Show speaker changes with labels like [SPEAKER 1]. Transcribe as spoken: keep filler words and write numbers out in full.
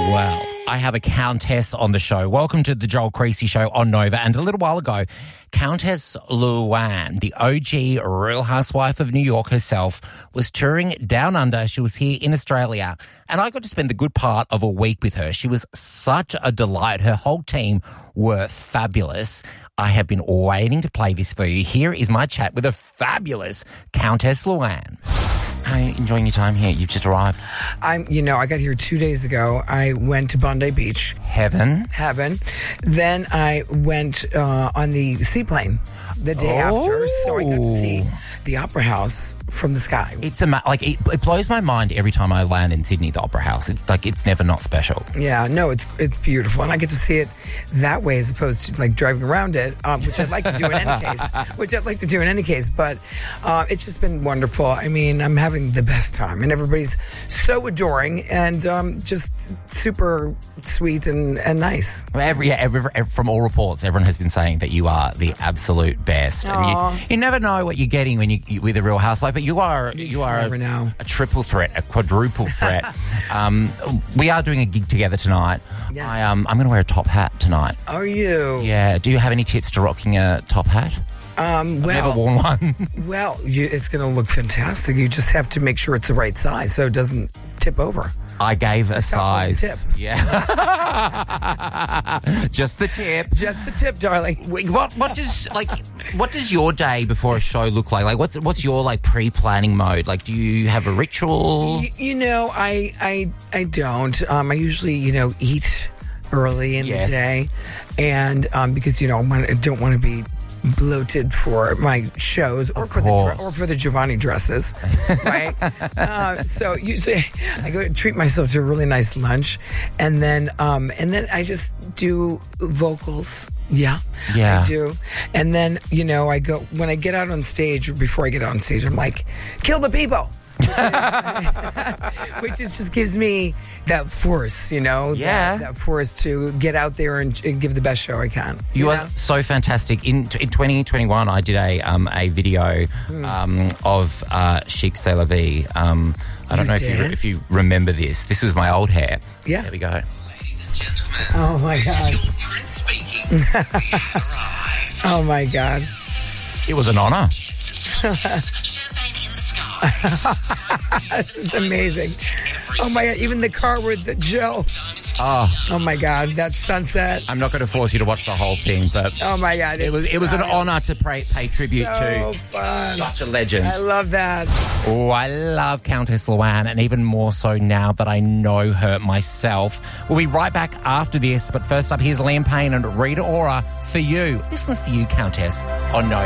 [SPEAKER 1] Well, I have a countess on the show. Welcome to the Joel Creasy Show on Nova. And a little while ago, Countess Luann, the O G Real Housewife of New York herself, was touring down under. She was here in Australia. And I got to spend the good part of a week with her. She was such a delight. Her whole team were fabulous. I have been waiting to play this for you. Here is my chat with a fabulous Countess Luann. How are you enjoying your time here? You've just arrived.
[SPEAKER 2] I'm, you know, I got here two days ago. I went to Bondi Beach.
[SPEAKER 1] Heaven.
[SPEAKER 2] Heaven. Then I went uh, on the seaplane the day
[SPEAKER 1] Oh.
[SPEAKER 2] after. So I got to see the Opera House from the sky.
[SPEAKER 1] It's a like it, it blows my mind every time I land in Sydney, the Opera House. It's like it's never not special.
[SPEAKER 2] Yeah, no, it's it's beautiful, and I get to see it that way as opposed to like driving around it, um, which I'd like to do in any case. Which I'd like to do in any case, but uh, it's just been wonderful. I mean, I'm having the best time, and everybody's so adoring and um, just super sweet and, and nice.
[SPEAKER 1] Every, yeah, every, every, from all reports, everyone has been saying that you are the absolute best. And you, you never know what you're getting when you, you with a Real Housewife, but you are
[SPEAKER 2] You
[SPEAKER 1] you,
[SPEAKER 2] just
[SPEAKER 1] are
[SPEAKER 2] never
[SPEAKER 1] a,
[SPEAKER 2] know.
[SPEAKER 1] a triple threat, a quadruple threat. um, we are doing a gig together tonight.
[SPEAKER 2] Yes.
[SPEAKER 1] I um, I'm going to wear a top hat tonight.
[SPEAKER 2] Are you?
[SPEAKER 1] Yeah. Do you have any tips to rocking a top hat?
[SPEAKER 2] Um,
[SPEAKER 1] I've
[SPEAKER 2] well,
[SPEAKER 1] never worn one.
[SPEAKER 2] well, you, it's going to look fantastic. You just have to make sure it's the right size so it doesn't tip over.
[SPEAKER 1] I gave a
[SPEAKER 2] Top of the
[SPEAKER 1] size.
[SPEAKER 2] tip.
[SPEAKER 1] Yeah. Just the tip.
[SPEAKER 2] Just the tip, darling.
[SPEAKER 1] Wait, What what does like what does your day before a show look like? Like what's what's your like pre-planning mode? Like do you have a ritual?
[SPEAKER 2] You, you know, I I I don't. Um, I usually, you know, eat early in
[SPEAKER 1] Yes.
[SPEAKER 2] the day, and um, because you know, I wanna- I don't want to be bloated for my shows or
[SPEAKER 1] Of
[SPEAKER 2] for the
[SPEAKER 1] course.
[SPEAKER 2] dre- or for the Giovanni dresses, right? uh, so usually I go treat myself to a really nice lunch, and then um, and then I just do vocals. Yeah,
[SPEAKER 1] Yeah.
[SPEAKER 2] I do. And then, you know, I go, when I get out on stage, or before I get out on stage, I'm like, kill the people. Which is, which is just gives me that force, you know,
[SPEAKER 1] Yeah.
[SPEAKER 2] that, that force to get out there and, and give the best show I can.
[SPEAKER 1] You
[SPEAKER 2] know?
[SPEAKER 1] are so fantastic. In in twenty twenty-one, I did a um a video
[SPEAKER 2] Hmm.
[SPEAKER 1] um of uh, Chic C'est La Vie. Um, I don't
[SPEAKER 2] You
[SPEAKER 1] know if you
[SPEAKER 2] did?
[SPEAKER 1] if you remember this. This was my old hair.
[SPEAKER 2] Yeah.
[SPEAKER 1] There we go.
[SPEAKER 3] Ladies and gentlemen,
[SPEAKER 2] Oh my
[SPEAKER 3] this
[SPEAKER 2] God.
[SPEAKER 3] is your prince speaking. We have arrived.
[SPEAKER 2] Oh my God.
[SPEAKER 1] It was an honour.
[SPEAKER 3] Champagne in the sky.
[SPEAKER 2] This is amazing. Oh my God. Even the car with the Jill.
[SPEAKER 1] Oh,
[SPEAKER 2] Oh my God. That sunset.
[SPEAKER 1] I'm not going to force you to watch the whole thing, but
[SPEAKER 2] Oh my God.
[SPEAKER 1] it was it was an
[SPEAKER 2] uh,
[SPEAKER 1] honour to pay, pay tribute
[SPEAKER 2] so
[SPEAKER 1] to
[SPEAKER 2] fun.
[SPEAKER 1] such a legend.
[SPEAKER 2] I love that.
[SPEAKER 1] Oh, I love Countess Luann, and even more so now that I know her myself. We'll be right back after this, but first up, here's Liam Payne and Rita Ora for you. This one's for you, Countess, on Nova.